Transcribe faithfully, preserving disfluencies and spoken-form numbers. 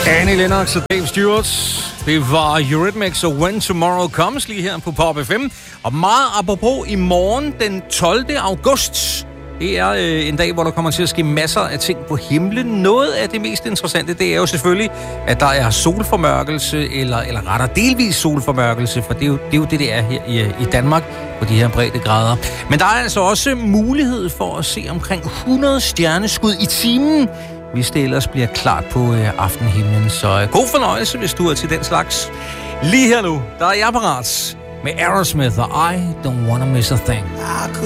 Annie Lennox og Dave Stewart. Det var Eurythmics og When Tomorrow Comes lige her på Pop F M. Og meget apropos i morgen den tolvte august. Det er øh, en dag, hvor der kommer til at ske masser af ting på himlen. Noget af det mest interessante, det er jo selvfølgelig, at der er solformørkelse, eller, eller rettere delvis solformørkelse, for det er jo det, er jo det, det er her i, i Danmark på de her breddegrader. Men der er altså også mulighed for at se omkring hundrede stjerneskud i timen, hvis det ellers bliver klart på øh, aftenhimlen. Så øh, god fornøjelse, hvis du er til den slags. Lige her nu, der er jeg parat med Aerosmith og I Don't Wanna Miss a Thing.